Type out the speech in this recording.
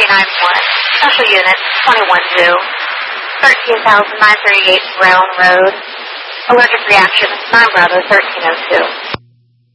Special Unit 21 Zoo, 13,938 Brown Road. Allergic reaction 9 Bravo 1302.